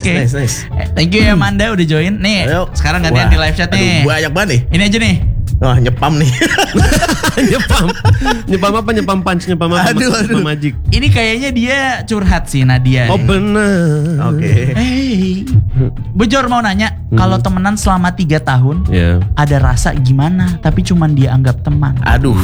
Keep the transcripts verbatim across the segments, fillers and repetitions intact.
Oke. Nice, nice. Thank you ya Manda udah join. Nih, Ayo. sekarang gantian Wah, di live chat nih. Aduh, banyak banget nih. Ini aja nih. Wah, nyepam nih. Nyepam. Nyepam apa? Nyepam punch, nyepam apa? Aduh, aduh. Magic. Ini kayaknya dia curhat sih Nadia. Oh bener. Oke. Hey. Bujor mau nanya, Hmm. kalau temenan selama tiga tahun, Ya. ada rasa gimana tapi cuman dia anggap teman. Aduh.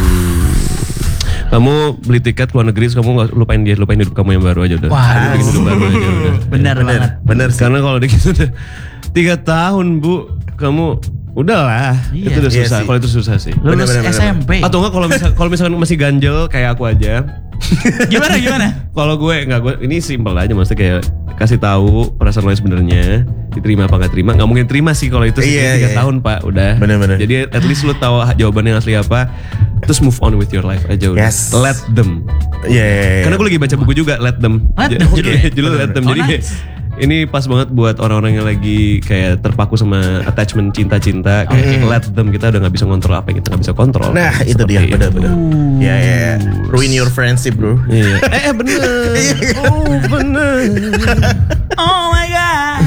Kamu beli tiket ke luar negeri, kamu nggak lupain dia, lupain hidup kamu yang baru aja udah. Wah, Kamu bikin hidup baru aja udah. Benar Bener, banget. bener sih. Karena kalau gitu udah tiga tahun bu, kamu udahlah. Iya. Itu udah Iya susah. sih. Kalau itu susah sih. Lulus Bener, bener, S M P. Atau enggak kalau misal kalau misalkan masih ganjel kayak aku aja. Gimana gimana? Kalau gue enggak, gue ini simpel aja, maksudnya kayak kasih tahu perasaan lo yang sebenarnya, diterima apa nggak terima. Nggak mungkin terima sih kalau itu Iya, tiga iya. tahun pak, udah. Bener-bener. Jadi at least lo tahu jawabannya asli apa, terus move on with your life aja udah. Yes. Let them. Iya. Yeah, yeah, Karena gue lagi baca buku juga, Let Them. Let J- Them. Judulnya, Oke. judulnya Let Them. Oh, Jadi kayak, nice. ini pas banget buat orang-orang yang lagi kayak terpaku sama attachment cinta-cinta. Kayak let them, kita udah gak bisa ngontrol apa yang kita gak bisa kontrol. Nah, itu Seperti dia, benar-benar. Ya, ya, ya. Ruin your friendship, bro. Iya. eh, eh bener. Oh bener. Oh my god.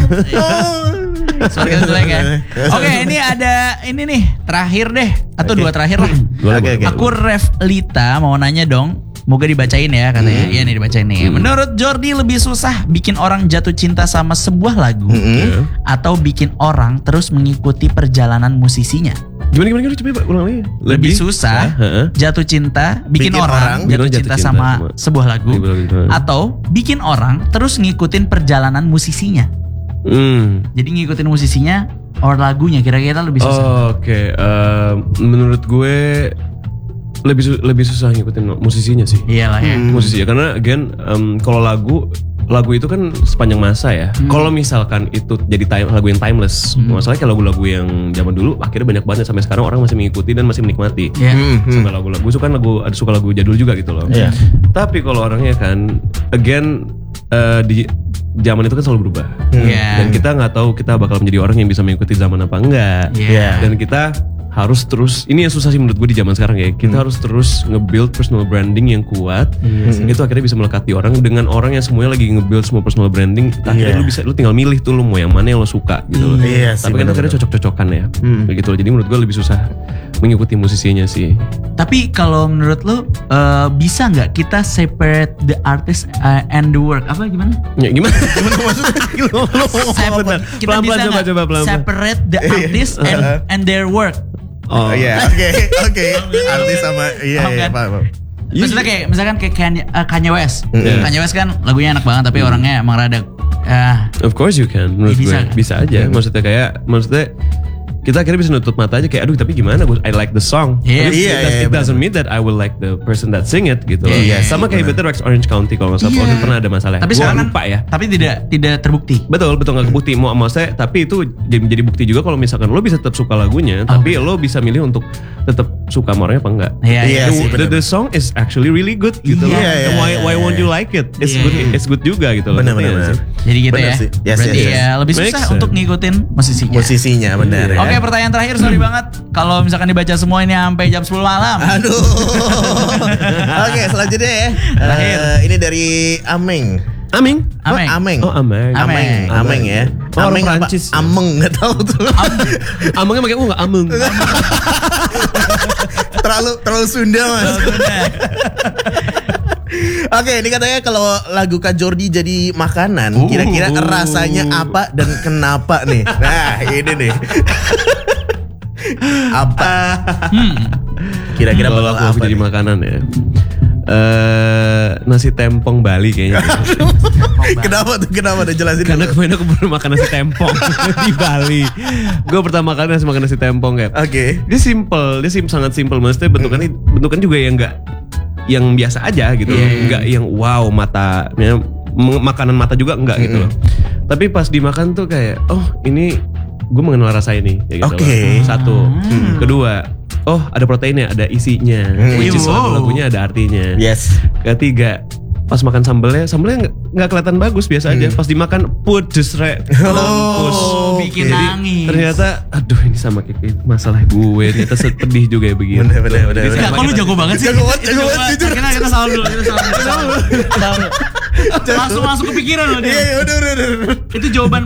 Sorry kalau jelek ya. Oke, ini ada ini nih terakhir deh atau Oke. dua terakhir lah. Boleh, Oke, boleh. oke. Aku Ref Lita mau nanya dong. Moga dibacain ya katanya. Iya nih dibacain nih. Menurut Jordi lebih susah bikin orang jatuh cinta sama sebuah lagu Mm-mm. atau bikin orang terus mengikuti perjalanan musisinya? Gimana gimana gimana coba ulang lagi. Lebih susah Heeh. jatuh cinta bikin, Bikin orang, orang jatuh jatuh cinta, cinta sama, sama sebuah lagu sebuah lagu. atau bikin orang terus ngikutin perjalanan musisinya. Hmm. Jadi ngikutin musisinya or lagunya kira-kira lebih susah. Oh, Oke, Em, menurut gue lebih su- lebih susah ngikutin musisinya sih. Iyalah ya. Musisi ya, karena again em, kalau lagu lagu itu kan sepanjang masa ya. Kalau misalkan itu jadi time, lagu yang timeless, masalahnya kayak lagu-lagu yang zaman dulu akhirnya banyak banget sampai sekarang orang masih mengikuti dan masih menikmati. Ya. Sampai lagu-lagu suka lagu ada suka lagu jadul juga gitu loh. Iya. Tapi kalau orangnya kan again eh, di zaman itu kan selalu berubah. Iya. Dan kita nggak tahu kita bakal menjadi orang yang bisa mengikuti zaman apa enggak. Iya. Dan kita harus terus, ini yang susah sih menurut gue di zaman sekarang ya. Kita harus terus nge-build personal branding yang kuat. Itu akhirnya bisa melekati orang dengan orang yang semuanya lagi nge-build semua personal branding. Akhirnya Iya. lu bisa, lu tinggal milih tuh lu mau yang mana yang lo suka gitu loh. Iya sih, Tapi kan benar-benar. akhirnya cocok-cocokan ya. Kayak gitu loh. Jadi menurut gue lebih susah mengikuti musisinya sih. Tapi kalau menurut lo eh, bisa nggak kita separate the artist uh, and the work? Apa gimana? Ya, gimana? Gimana maksudnya? Lu ngomong Sep- apa bentar? kita Pelan-pelan bisa coba nggak coba pelan-pelan. separate the artist and and their work? Oh, Oh iya, oke, oke. Artis sama iya, Paham iya, kan? paham. paham. Maksudnya kayak misalkan kayak Kanye, uh, Kanye West. Mm. Kanye West kan lagunya enak banget tapi orangnya emang rada ah, Of course you can, menurut Bisa gue kan? bisa aja. Maksudnya kayak, maksudnya kita akhirnya bisa nutup mata aja kayak aduh tapi gimana gue I like the song. Iya. Tapi Iya, it, does, iya, it doesn't mean that I will like the person that sing it gitu. loh. Iya, Sama sih, kayak benar. Better Rex Orange County kalau nggak salah Iya. waktu itu pernah ada masalah. tapi Gua sekarang kan lupa ya. tapi tidak tidak terbukti. Betul, betul nggak kebukti. Mau maksudnya, tapi itu jadi menjadi bukti juga kalau misalkan lo bisa tetap suka lagunya, tapi lo bisa milih untuk tetap suka sama orangnya apa enggak. Iya, Iya the, sih, the, benar. the song is actually really good gitu Iya, loh. iya, And why iya, why iya, won't iya. you like it? It's Iya, good, iya. it's good juga gitu loh. Benar, Ngerti benar, nggak benar. sih? Jadi gitu Benar ya. sih. Yes, Berarti yes, yes. ya lebih Makes susah sense. untuk ngikutin musisinya. Musisinya benar ya. Oke, pertanyaan terakhir sorry banget kalau misalkan dibaca semua ini sampai jam sepuluh malam. Aduh. Oke, selanjutnya ya. Terakhir. Eh, ini dari Ameng. Aming? Ameng. Oh, Ameng. Oh, Ameng. Ameng. Ameng, Ameng ya. Oh, orang Ameng apa? Prancis ya? Ameng nggak tahu tuh. Amengnya pakai U nggak ameng? terlalu terlalu Sunda mas. Oke, ini katanya kalau lagu Kak Jordi jadi makanan, Uh. kira-kira rasanya apa dan kenapa nih? Nah, ini nih. Apa? Kira-kira Kalau bakal aku apa? jadi nih? makanan ya. Eh nasi tempong Bali kayaknya. Kenapa tuh? Kenapa tuh? Jelasin Karena dulu. kemarin aku baru makan nasi tempong di Bali. Gue pertama kali nasi makan nasi tempong kayak. Oke. Dia simple, dia sim sangat simple. Maksudnya bentukannya bentukan juga yang enggak yang biasa aja gitu loh. Enggak yang wow mata, ya, m- makanan mata juga enggak gitu loh. Tapi pas dimakan tuh kayak oh ini gue mengenal rasa ini kayak gitu Oke. loh. Satu. Kedua, oh ada proteinnya, ada isinya. Which is Wow. lagu-lagunya ada artinya. Yes. Ketiga, pas makan sambelnya, sambelnya nggak nggak kelihatan bagus biasa aja. Pas dimakan pedes re, mampus. Oh, bikin Jadi, nangis. Ternyata, aduh ini sama kayak masalah gue. Ternyata pedih juga ya begini. Bener, bener, bener, Jadi bener. Enggak, kok lu jago banget sih? Jago banget, Itu jago banget, jujur. Kita kita salah dulu, kita salah dulu. Kita salah dulu. Langsung masuk kepikiran loh Iya, dia. iya, udah, udah, udah. Itu jawaban